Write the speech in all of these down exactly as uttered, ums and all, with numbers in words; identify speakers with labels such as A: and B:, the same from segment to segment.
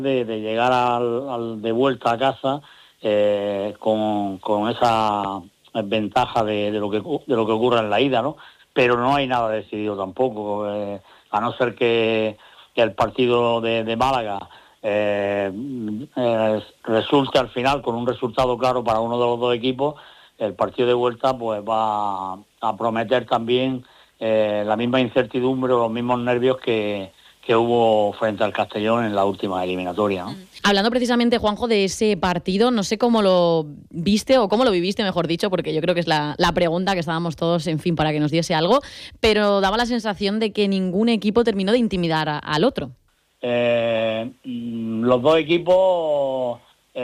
A: de, de llegar al, al de vuelta a casa eh, con, con esa ventaja de, de lo que de lo que ocurra en la ida, ¿no? Pero no hay nada decidido tampoco, eh, a no ser que, que el partido de, de Málaga eh, eh, resulte al final con un resultado claro para uno de los dos equipos. El partido de vuelta pues va a prometer también eh, la misma incertidumbre o los mismos nervios que, que hubo frente al Castellón en la última eliminatoria, ¿no?
B: Hablando precisamente, Juanjo, de ese partido, no sé cómo lo viste o cómo lo viviste, mejor dicho, porque yo creo que es la, la pregunta que estábamos todos, en fin, para que nos diese algo, pero daba la sensación de que ningún equipo terminó de intimidar a, al otro.
A: Eh, los dos equipos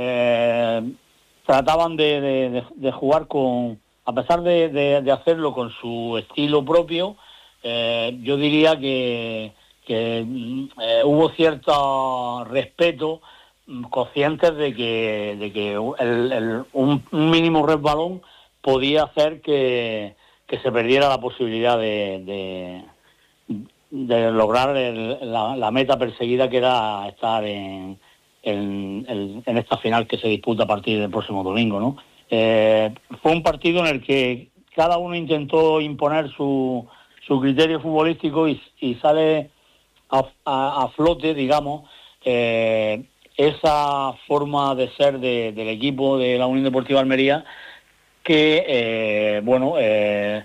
A: eh, trataban de, de, de jugar con, a pesar de, de, de hacerlo con su estilo propio, eh, yo diría que, que eh, hubo cierto respeto, conscientes de que, de que el, el, un, un mínimo resbalón podía hacer que, que se perdiera la posibilidad de, de, de lograr el, la, la meta perseguida, que era estar en, en, en, en esta final que se disputa a partir del próximo domingo, ¿no? Eh, fue un partido en el que cada uno intentó imponer su, su criterio futbolístico y, y sale a, a, a flote, digamos, eh, esa forma de ser de, del equipo de la Unión Deportiva Almería, que eh, bueno eh,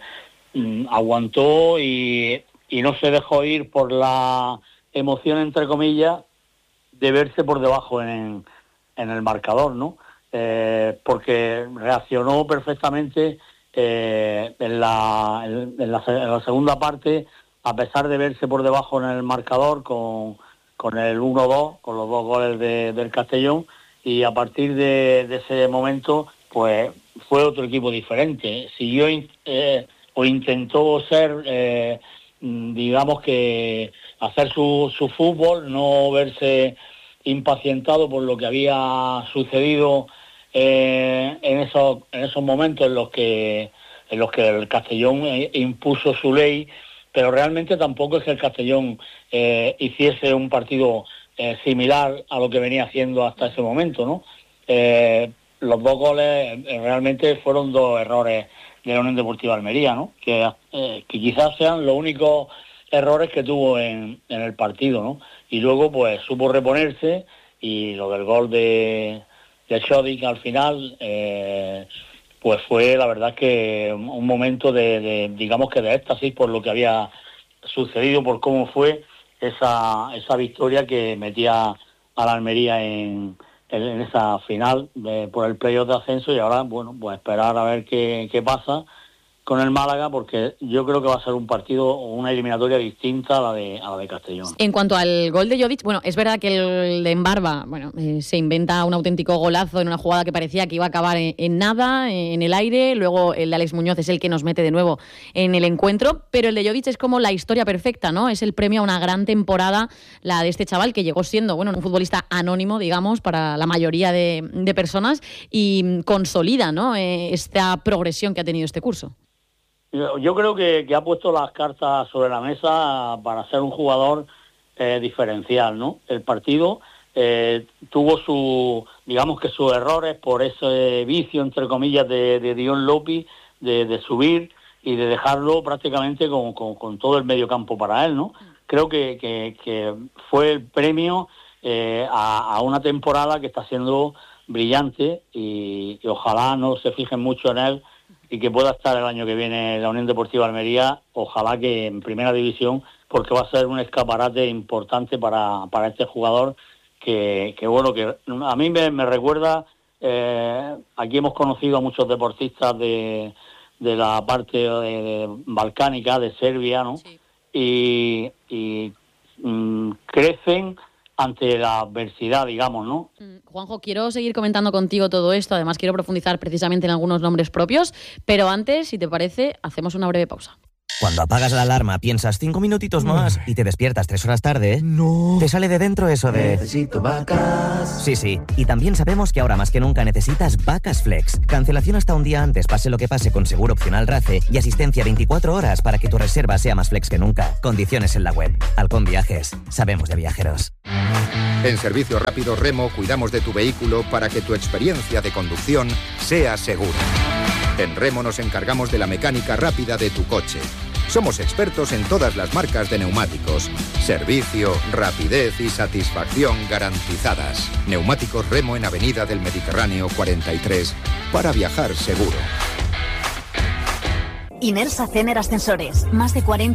A: aguantó y, y no se dejó ir por la emoción, entre comillas, de verse por debajo en, en el marcador, ¿no? Eh, porque reaccionó perfectamente eh, en, la, en, la, en la segunda parte, a pesar de verse por debajo en el marcador con con el uno dos, con los dos goles de, del Castellón, y a partir de, de ese momento, pues fue otro equipo diferente. Siguió eh, o intentó ser, eh, digamos que, hacer su, su fútbol, no verse impacientado por lo que había sucedido eh, en esos en esos momentos en los que en los que el Castellón impuso su ley. Pero realmente tampoco es que el Castellón eh, hiciese un partido eh, similar a lo que venía haciendo hasta ese momento, ¿no? Eh, los dos goles eh, realmente fueron dos errores de la Unión Deportiva Almería, ¿no? Que, eh, que quizás sean los únicos errores que tuvo en, en el partido, ¿no? Y luego pues supo reponerse, y lo del gol de, de Shodic al final... Eh, pues fue la verdad que un momento de, de, digamos que de éxtasis por lo que había sucedido, por cómo fue esa esa victoria que metía a la Almería en, en, en esa final de, por el playoff de ascenso. Y ahora, bueno, pues esperar a ver qué, qué pasa con el Málaga, porque yo creo que va a ser un partido o una eliminatoria distinta a la de a la de Castellón.
B: En cuanto al gol de Jovic, bueno, es verdad que el de Embarba, bueno, eh, se inventa un auténtico golazo en una jugada que parecía que iba a acabar en, en nada, en el aire. Luego el de Alex Muñoz es el que nos mete de nuevo en el encuentro, pero el de Jovic es como la historia perfecta, ¿no? Es el premio a una gran temporada, la de este chaval, que llegó siendo, bueno, un futbolista anónimo, digamos, para la mayoría de, de personas, y consolida, ¿no?, eh, esta progresión que ha tenido este curso.
A: Yo creo que, que ha puesto las cartas sobre la mesa para ser un jugador eh, diferencial, ¿no? El partido eh, tuvo su, digamos que sus errores por ese vicio, entre comillas, de, de Dion López, de, de subir y de dejarlo prácticamente con, con, con todo el medio campo para él, ¿no? Creo que, que, que fue el premio eh, a, a una temporada que está siendo brillante, y, y ojalá no se fijen mucho en él y que pueda estar el año que viene en la Unión Deportiva Almería, ojalá que en primera división, porque va a ser un escaparate importante para, para este jugador que, que bueno, que a mí me, me recuerda, eh, aquí hemos conocido a muchos deportistas de, de la parte de, de balcánica, de Serbia, ¿no? Sí. Y, y mm, crecen ante la adversidad, digamos, ¿no?
B: Juanjo, quiero seguir comentando contigo todo esto, además quiero profundizar precisamente en algunos nombres propios, pero antes, si te parece, hacemos una breve pausa.
C: Cuando apagas la alarma piensas cinco minutitos más y te despiertas tres horas tarde,
D: no.
C: Te sale de dentro eso de...
D: Necesito vacas.
C: Sí, sí. Y también sabemos que ahora más que nunca necesitas Vacas Flex. Cancelación hasta un día antes, pase lo que pase, con seguro opcional RACE, y asistencia veinticuatro horas para que tu reserva sea más flex que nunca. Condiciones en la web. Halcón Viajes. Sabemos de viajeros.
E: En Servicio Rápido Remo cuidamos de tu vehículo para que tu experiencia de conducción sea segura. En Remo nos encargamos de la mecánica rápida de tu coche. Somos expertos en todas las marcas de neumáticos. Servicio, rapidez y satisfacción garantizadas. Neumáticos Remo en Avenida del Mediterráneo cuarenta y tres, para viajar seguro.
F: Inersa Cener Ascensores. Más de cuarenta